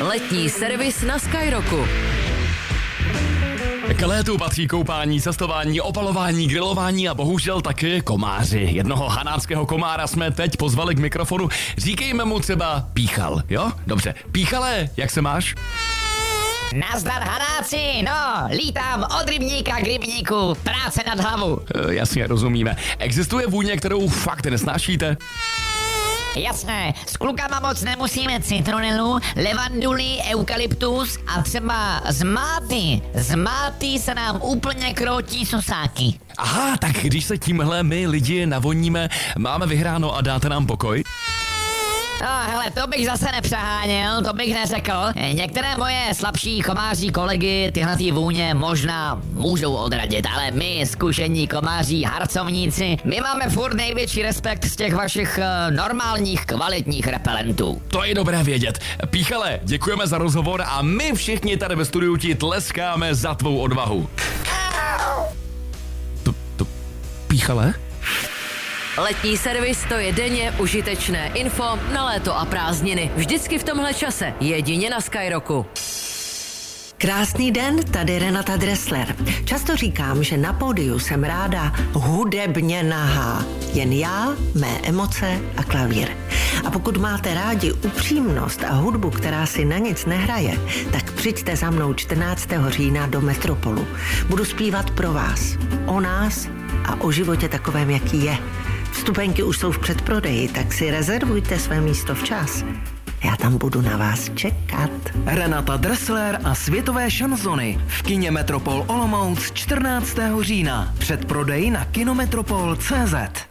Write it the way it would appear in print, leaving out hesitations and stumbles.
Letní servis na Skyrocku. K létu patří koupání, cestování, opalování, grilování a bohužel taky komáři. Jednoho hanáckého komára jsme teď pozvali k mikrofonu. Říkejme mu třeba Píchal, jo? Dobře. Píchale, jak se máš? Nazdar Hanáci, no, lítám od rybníka k rybníku, práce nad hlavu. Jasně, rozumíme. Existuje vůně, kterou fakt nesnášíte? Jasné, s klukama moc nemusíme citronelu, levanduli, eukalyptus a třeba z máty se nám úplně kroutí sosáky. Aha, tak když se tímhle my lidi navoníme, máme vyhráno a dáte nám pokoj? No hele, to bych zase nepřeháněl, to bych neřekl. Některé moje slabší komáří kolegy tyhle vůně možná můžou odradit, ale my, zkušení komáří, harcovníci, my máme furt největší respekt z těch vašich normálních, kvalitních repelentů. To je dobré vědět. Píchale, děkujeme za rozhovor a my všichni tady ve studiu ti tleskáme za tvou odvahu. Píchale? Letní servis, to je denně užitečné info na léto a prázdniny. Vždycky v tomhle čase, jedině na Skyrocku. Krásný den, tady Renata Dressler. Často říkám, že na pódiu jsem ráda hudebně nahá. Jen já, mé emoce a klavír. A pokud máte rádi upřímnost a hudbu, která si na nic nehraje, tak přijďte za mnou 14. října do Metropolu. Budu zpívat pro vás, o nás a o životě takovém, jaký je. Vstupenky už jsou v předprodeji, tak si rezervujte své místo včas. Já tam budu na vás čekat. Renata Dressler a světové šanzony v kině Metropol Olomouc 14. října. Předprodej na kinometropol.cz.